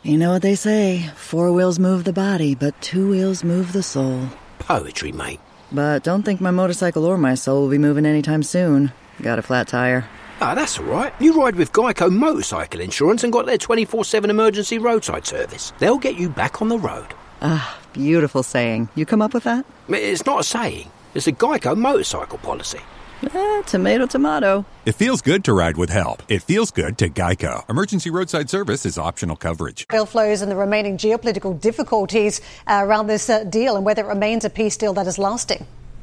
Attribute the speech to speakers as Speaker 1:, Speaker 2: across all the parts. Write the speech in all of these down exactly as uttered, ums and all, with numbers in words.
Speaker 1: You know what they say, four wheels move the body, but two wheels move the soul.
Speaker 2: Poetry, mate.
Speaker 1: But don't think my motorcycle or my soul will be moving anytime soon. Got a flat tire.
Speaker 2: Ah, that's all right. You ride with Geico Motorcycle Insurance and got their twenty-four seven emergency roadside service. They'll get you back on the road.
Speaker 1: Ah, beautiful saying. You come up with that?
Speaker 2: It's not a saying. It's a Geico motorcycle policy.
Speaker 1: Eh, tomato, tomato.
Speaker 3: It feels good to ride with help. It feels good to Geico. Emergency roadside service is optional coverage.
Speaker 4: Oil flows and the remaining geopolitical difficulties uh, around this uh, deal and whether it remains a peace deal that is lasting.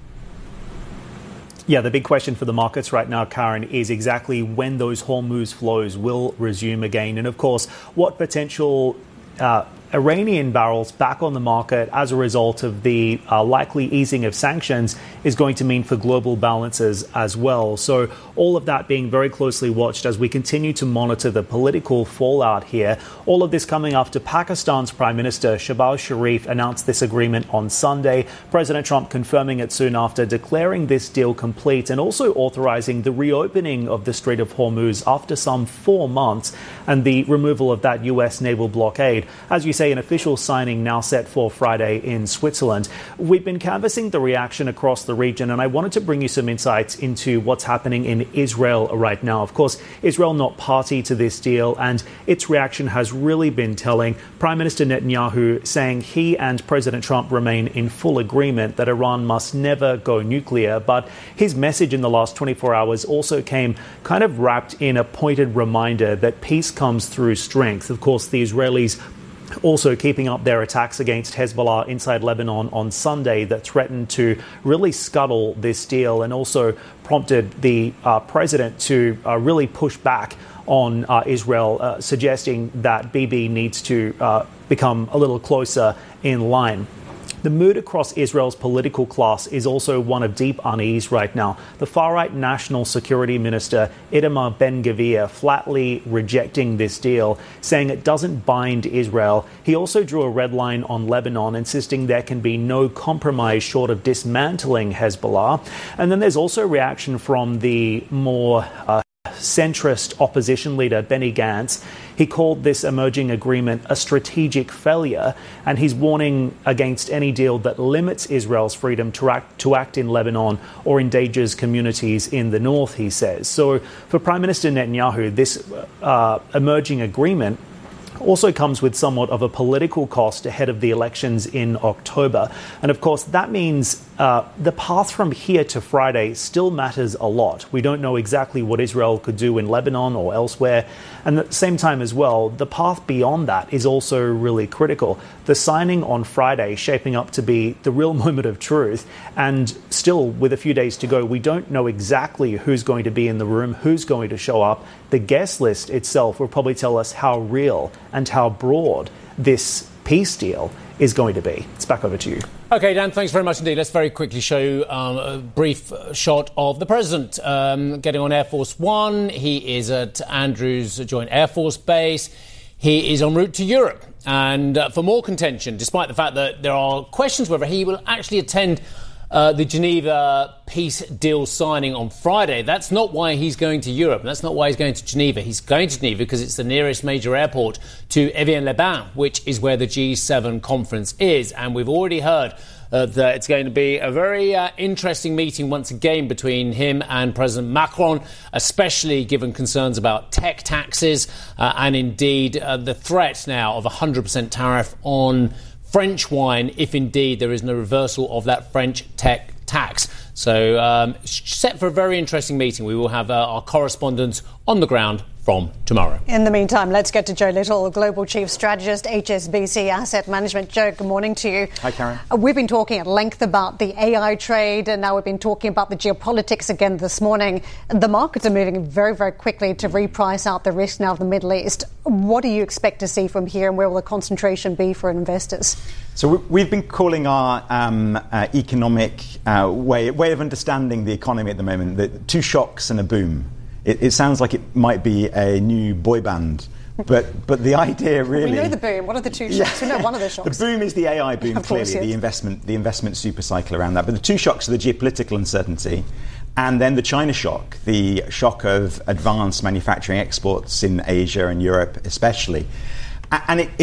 Speaker 5: Yeah, the big question for the markets right now, Karen, is exactly when those Hormuz flows will resume again. And of course, what potential uh, Iranian barrels back on the market as a result of the uh, likely easing of sanctions is going to mean for global balances as well. So all of that being very closely watched as we continue to monitor the political fallout here. All of this coming after Pakistan's Prime Minister Shehbaz Sharif announced this agreement on Sunday. President Trump confirming it soon after, declaring this deal complete and also authorizing the reopening of the Strait of Hormuz after some four months and the removal of that U S naval blockade. As you say, an official signing now set for Friday in Switzerland. We've been canvassing the reaction across the region, and I wanted to bring you some insights into what's happening in Israel right now. Of course, Israel not party to this deal, and its reaction has really been telling. Prime Minister Netanyahu saying he and President Trump remain in full agreement that Iran must never go nuclear, but his message in the last twenty-four hours also came kind of wrapped in a pointed reminder that peace comes through strength. Of course, the Israelis also keeping up their attacks against Hezbollah inside Lebanon on Sunday that threatened to really scuttle this deal and also prompted the uh, president to uh, really push back on uh, Israel, uh, suggesting that Bibi needs to uh, become a little closer in line. The mood across Israel's political class is also one of deep unease right now. The far-right National Security Minister Itamar Ben-Gvir flatly rejecting this deal, saying it doesn't bind Israel. He also drew a red line on Lebanon, insisting there can be no compromise short of dismantling Hezbollah. And then there's also reaction from the more uh, centrist opposition leader Benny Gantz. He called this emerging agreement a strategic failure, and he's warning against any deal that limits Israel's freedom to act, to act in Lebanon or endangers communities in the north, he says. So for Prime Minister Netanyahu, this uh, emerging agreement also comes with somewhat of a political cost ahead of the elections in October. And of course, that means uh, the path from here to Friday still matters a lot. We don't know exactly what Israel could do in Lebanon or elsewhere. And at the same time as well, the path beyond that is also really critical. The signing on Friday shaping up to be the real moment of truth. And still, with a few days to go, we don't know exactly who's going to be in the room, who's going to show up. The guest list itself will probably tell us how real and how broad this peace deal is going to be. It's back over to you.
Speaker 6: OK, Dan, thanks very much indeed. Let's very quickly show you um, a brief shot of the President um, getting on Air Force One. He is at Andrews Joint Air Force Base. He is en route to Europe. And uh, for more contention, despite the fact that there are questions whether he will actually attend Uh, the Geneva peace deal signing on Friday. That's not why he's going to Europe. And that's not why he's going to Geneva. He's going to Geneva because it's the nearest major airport to Evian-les-Bains, which is where the G seven conference is. And we've already heard uh, that it's going to be a very uh, interesting meeting once again between him and President Macron, especially given concerns about tech taxes uh, and indeed uh, the threat now of a one hundred percent tariff on French wine, if indeed there is no reversal of that French tech tax. So um, set for a very interesting meeting. We will have uh, our correspondents on the ground from tomorrow.
Speaker 4: In the meantime, let's get to Joe Little, Global Chief Strategist, H S B C Asset Management. Joe, good morning to you.
Speaker 7: Hi, Karen.
Speaker 4: Uh, we've been talking at length about the A I trade, and now we've been talking about the geopolitics again this morning. The markets are moving very, very quickly to reprice out the risk now of the Middle East. What do you expect to see from here, and where will the concentration be for investors?
Speaker 7: So we've been calling our um, uh, economic uh, way, way of understanding the economy at the moment the two shocks and a boom. It, it sounds like it might be a new boy band, but but the idea really.
Speaker 4: We know the boom. What are the two shocks?
Speaker 7: Yeah.
Speaker 4: We know one of the shocks.
Speaker 7: The boom is the A I boom,
Speaker 4: of
Speaker 7: clearly
Speaker 4: course, yes.
Speaker 7: the investment the investment super cycle around that. But the two shocks are the geopolitical uncertainty, and then the China shock, the shock of advanced manufacturing exports in Asia and Europe, especially, and it.